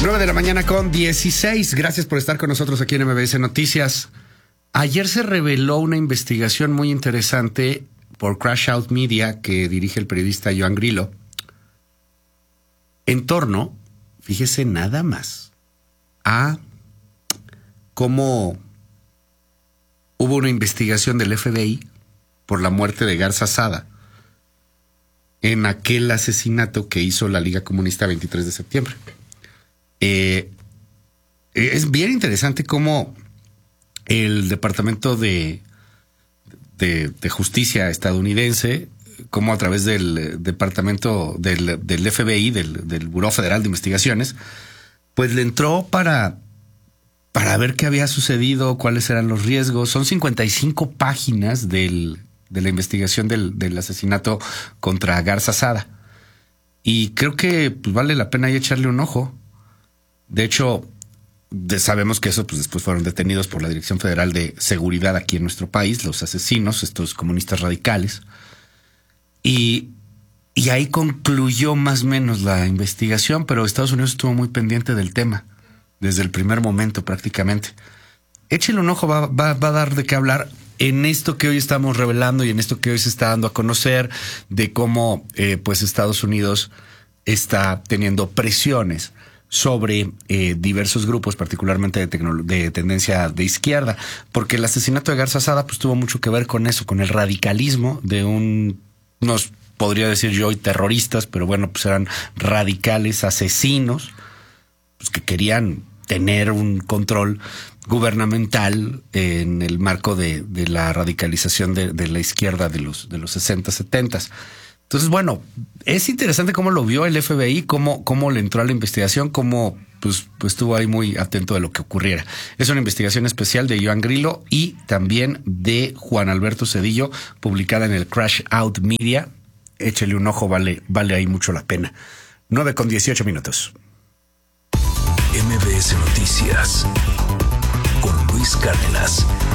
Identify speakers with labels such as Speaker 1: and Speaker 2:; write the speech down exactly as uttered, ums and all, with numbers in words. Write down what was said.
Speaker 1: nueve de la mañana con dieciséis. Gracias por estar con nosotros aquí en M B S Noticias. Ayer se reveló una investigación muy interesante por Crash Out Media que dirige el periodista Joan Grillo en torno, fíjese nada más, a cómo hubo una investigación del F B I por la muerte de Garza Sada en aquel asesinato que hizo la Liga Comunista veintitrés de septiembre. Eh, es bien interesante cómo el Departamento de, de, de Justicia estadounidense, cómo a través del Departamento del, del F B I, del, del Buró Federal de Investigaciones, pues le entró para, para ver qué había sucedido, cuáles eran los riesgos. Son cincuenta y cinco páginas del, de la investigación del, del asesinato contra Garza Sada. Y creo que pues, vale la pena ahí echarle un ojo. De hecho, de, sabemos que eso pues después fueron detenidos por la Dirección Federal de Seguridad aquí en nuestro país, los asesinos, estos comunistas radicales. Y, y ahí concluyó más o menos la investigación, pero Estados Unidos estuvo muy pendiente del tema, desde el primer momento prácticamente. Échale un ojo, va, va, va a dar de qué hablar en esto que hoy estamos revelando y en esto que hoy se está dando a conocer de cómo eh, pues Estados Unidos está teniendo presiones sobre eh, diversos grupos, particularmente de, de tendencia de izquierda, porque el asesinato de Garza Sada pues tuvo mucho que ver con eso, con el radicalismo de un, nos podría decir yo, y terroristas, pero bueno, pues eran radicales, asesinos, pues que querían tener un control gubernamental en el marco de, de la radicalización de, de la izquierda de los, de los sesenta, setenta. Entonces, bueno, es interesante cómo lo vio el F B I, cómo, cómo le entró a la investigación, cómo pues, pues estuvo ahí muy atento de lo que ocurriera. Es una investigación especial de Joan Grillo y también de Juan Alberto Cedillo, publicada en el Crash Out Media. Échele un ojo, vale, vale ahí mucho la pena. nueve con dieciocho minutos.
Speaker 2: M B S Noticias con Luis Cárdenas.